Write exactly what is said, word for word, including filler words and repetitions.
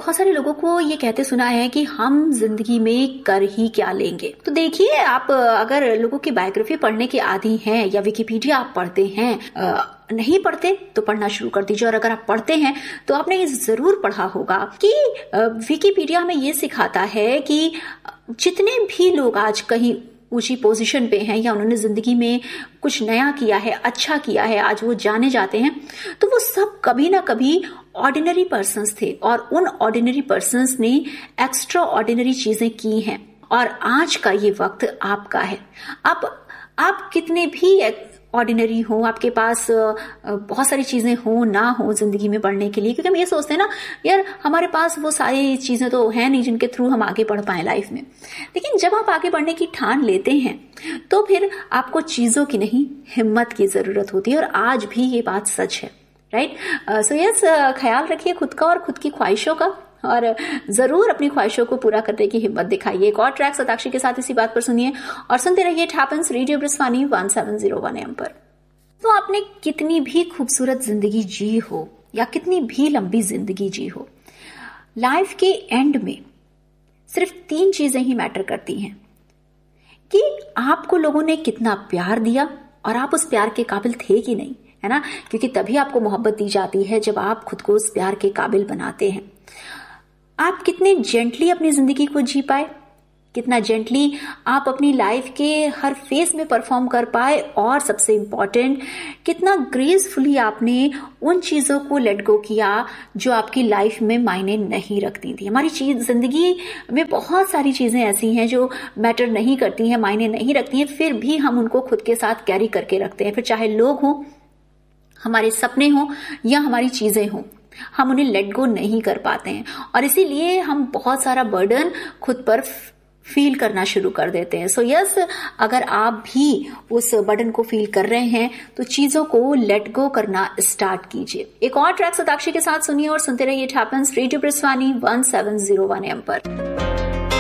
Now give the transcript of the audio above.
बहुत सारे लोगों को ये कहते सुना है कि हम जिंदगी में कर ही क्या लेंगे। तो देखिए, आप अगर लोगों की बायोग्राफी पढ़ने के आदी हैं या विकिपीडिया आप पढ़ते हैं, आ, नहीं पढ़ते तो पढ़ना शुरू कर दीजिए, और अगर आप पढ़ते हैं तो आपने ये जरूर पढ़ा होगा कि विकिपीडिया में ये सिखाता है कि जितने भी लोग आज कहीं ऊंची पोजीशन पे हैं या उन्होंने जिंदगी में कुछ नया किया है, अच्छा किया है, आज वो जाने जाते हैं, तो वो सब कभी ना कभी ऑर्डिनरी पर्सन्स थे और उन ऑर्डिनरी पर्सन्स ने एक्स्ट्रा ऑर्डिनरी चीजें की हैं। और आज का ये वक्त आपका है। आप आप कितने भी ऑर्डिनरी हो, आपके पास बहुत सारी चीजें हो ना हो जिंदगी में बढ़ने के लिए, क्योंकि हम ये सोचते हैं ना यार हमारे पास वो सारी चीजें तो है नहीं जिनके थ्रू हम आगे बढ़ पाए लाइफ में। लेकिन जब आप आगे बढ़ने की ठान लेते हैं तो फिर आपको चीजों की नहीं, हिम्मत की जरूरत होती है, और आज भी ये बात सच है। राइट, सो यस, ख्याल रखिए खुद का और खुद की ख्वाहिशों का, और जरूर अपनी ख्वाहिशों को पूरा करने की हिम्मत दिखाइए। एक और ट्रैक सताक्षी के साथ इसी बात पर सुनिए और सुनते रहिए it happens radio ब्रिस्वानी one seven zero one M पर। तो आपने कितनी भी खूबसूरत जिंदगी जी हो या कितनी भी लंबी जिंदगी जी हो, लाइफ के एंड में सिर्फ तीन चीजें ही मैटर करती हैं कि आपको लोगों ने कितना प्यार दिया और आप उस प्यार के काबिल थे कि नहीं, है ना। क्योंकि तभी आपको मोहब्बत दी जाती है जब आप खुद को उस प्यार के काबिल बनाते हैं। आप कितने जेंटली अपनी जिंदगी को जी पाए, कितना जेंटली आप अपनी लाइफ के हर फेज में परफॉर्म कर पाए, और सबसे इंपॉर्टेंट कितना ग्रेसफुली आपने उन चीजों को लेट गो किया जो आपकी लाइफ में मायने नहीं रखती थी। हमारी चीज जिंदगी में बहुत सारी चीजें ऐसी हैं जो मैटर नहीं करती हैं, मायने नहीं रखती हैं, फिर भी हम उनको खुद के साथ कैरी करके रखते हैं। फिर चाहे लोग हों, हमारे सपने हों या हमारी चीजें हों, हम उन्हें लेट गो नहीं कर पाते हैं, और इसीलिए हम बहुत सारा बर्डन खुद पर फील करना शुरू कर देते हैं। सो so यस yes, अगर आप भी उस बर्डन को फील कर रहे हैं तो चीजों को लेट गो करना स्टार्ट कीजिए। एक और ट्रैक सताक्षी के साथ सुनिए और सुनते रहिए it happens radio ब्रिस्वानी one seven zero one M पर।